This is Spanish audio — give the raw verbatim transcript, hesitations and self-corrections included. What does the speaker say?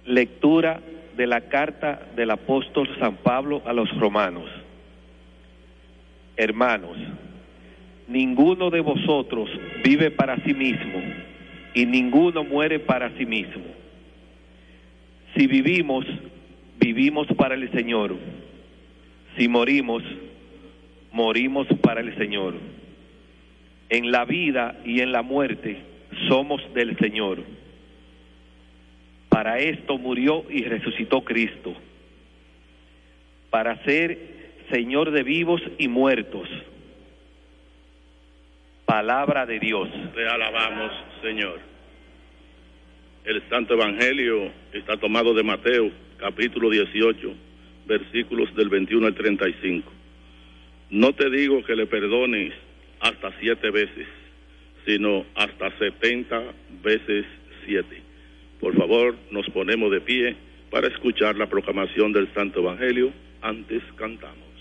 Lectura de la carta del apóstol San Pablo a los romanos. Hermanos, ninguno de vosotros vive para sí mismo, y ninguno muere para sí mismo. Si vivimos, vivimos para el Señor. Si morimos, morimos para el Señor. En la vida y en la muerte somos del Señor. Para esto murió y resucitó Cristo, para ser Señor de vivos y muertos. Palabra de Dios. Te alabamos, Señor. El Santo Evangelio está tomado de Mateo, capítulo dieciocho, versículos del veintiuno al treinta y cinco. No te digo que le perdones hasta siete veces, sino hasta setenta veces siete. Por favor, nos ponemos de pie para escuchar la proclamación del Santo Evangelio. Antes cantamos.